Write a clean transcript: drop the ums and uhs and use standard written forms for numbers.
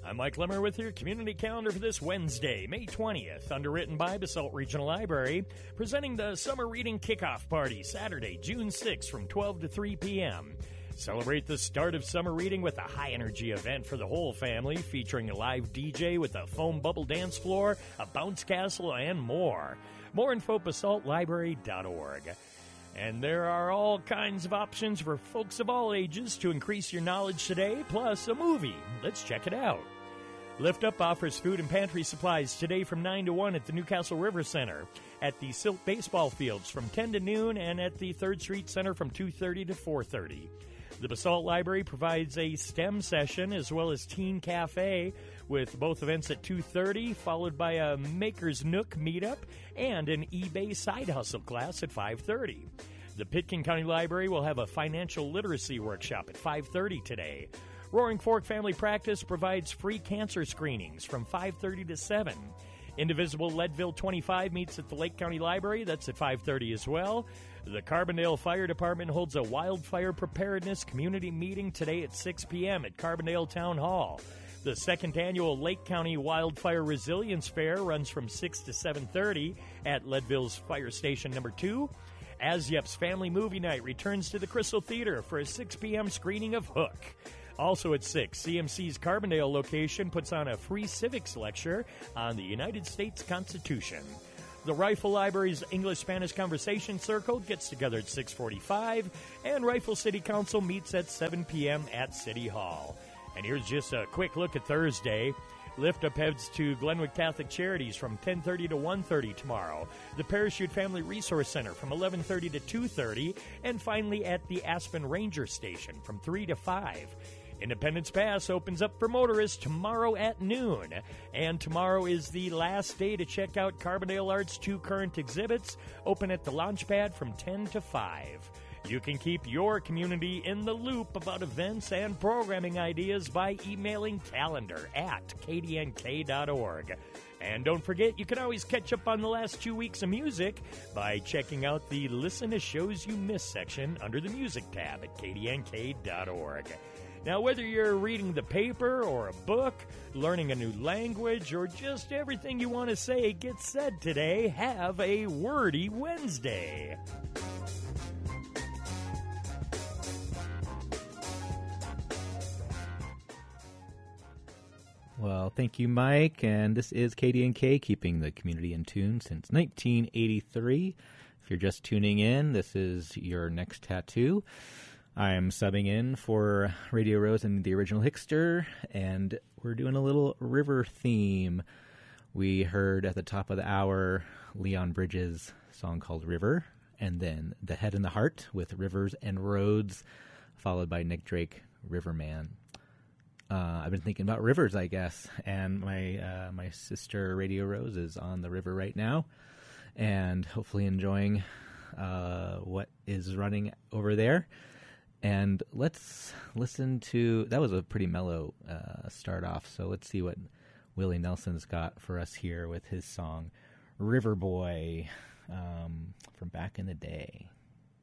I'm Mike Lemmer with your community calendar for this Wednesday, May 20th, underwritten by Basalt Regional Library, presenting the Summer Reading Kickoff Party, Saturday, June 6th from 12 to 3 p.m. Celebrate the start of summer reading with a high-energy event for the whole family, featuring a live DJ with a foam bubble dance floor, a bounce castle, and more. More info at basaltlibrary.org. And there are all kinds of options for folks of all ages to increase your knowledge today, plus a movie. Let's check it out. Lift Up offers food and pantry supplies today from 9 to 1 at the Newcastle River Center, at the Silk Baseball Fields from 10 to noon, and at the 3rd Street Center from 2:30 to 4:30. The Basalt Library provides a STEM session as well as Teen Cafe, with both events at 2:30, followed by a Maker's Nook meetup and an eBay side hustle class at 5:30. The Pitkin County Library will have a financial literacy workshop at 5:30 today. Roaring Fork Family Practice provides free cancer screenings from 5:30 to 7. Indivisible Leadville 25 meets at the Lake County Library. That's at 5:30 as well. The Carbondale Fire Department holds a wildfire preparedness community meeting today at 6 p.m. at Carbondale Town Hall. The second annual Lake County Wildfire Resilience Fair runs from 6 to 7:30 at Leadville's Fire Station number 2. Azyep's Family Movie Night returns to the Crystal Theater for a 6 p.m. screening of Hook. Also at 6, CMC's Carbondale location puts on a free civics lecture on the United States Constitution. The Rifle Library's English-Spanish Conversation Circle gets together at 6:45, and Rifle City Council meets at 7 p.m. at City Hall. And here's just a quick look at Thursday. Lift Up heads to Glenwood Catholic Charities from 10:30 to 1:30 tomorrow. The Parachute Family Resource Center from 11:30 to 2:30. And finally at the Aspen Ranger Station from 3 to 5. Independence Pass opens up for motorists tomorrow at noon. And tomorrow is the last day to check out Carbondale Art's 2 current exhibits, open at the Launchpad from 10 to 5. You can keep your community in the loop about events and programming ideas by emailing calendar@kdnk.org. And don't forget, you can always catch up on the last 2 weeks of music by checking out the Listen to Shows You Missed section under the Music tab at kdnk.org. Now, whether you're reading the paper or a book, learning a new language, or just everything you want to say gets said today, have a Wordy Wednesday. Well, thank you, Mike. And this is KDNK, keeping the community in tune since 1983. If you're just tuning in, this is Your Next Tattoo. I'm subbing in for Radio Rose and the Original Hickster, and we're doing a little river theme. We heard at the top of the hour Leon Bridges' song called River, and then The Head and the Heart with Rivers and Roads, followed by Nick Drake, Riverman. I've been thinking about rivers, I guess, and my sister Radio Rose is on the river right now, and hopefully enjoying what is running over there. And let's listen to, that was a pretty mellow start off, so let's see what Willie Nelson's got for us here with his song River Boy from back in the day.